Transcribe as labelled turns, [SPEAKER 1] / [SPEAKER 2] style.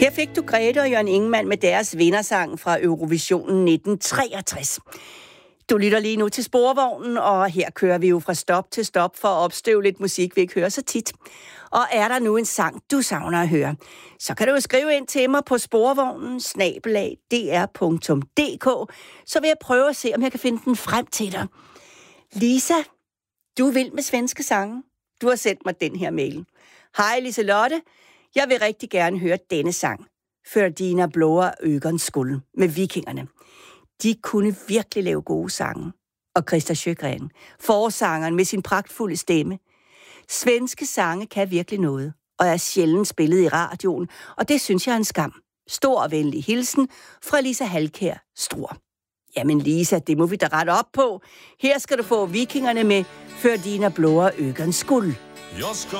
[SPEAKER 1] Her fik du Grete og Jørgen Ingemann med deres vindersang fra Eurovisionen 1963. Du lytter lige nu til Sporvognen, og her kører vi jo fra stop til stop for at opstøve lidt musik, vi ikke hører så tit. Og er der nu en sang, du savner at høre, så kan du jo skrive ind til mig på sporvognen@dr.dk, så vil jeg prøve at se, om jeg kan finde den frem til dig. Lisa, du er vild med svenske sange. Du har sendt mig den her mail. Hej Liselotte, jeg vil rigtig gerne høre denne sang. För dina blåa ögons skull med Vikingerne. De kunne virkelig lave gode sange. Og Christa Sjögren, forsangeren med sin pragtfulde stemme. Svenske sange kan virkelig noget, og er sjældent spillet i radioen, og det synes jeg er en skam. Stor og venlig hilsen fra Lisa Halkær Struer. Jamen Lisa, det må vi da rette op på. Her skal du få Vikingerne med För dina blåa ögons skull.
[SPEAKER 2] Jag ska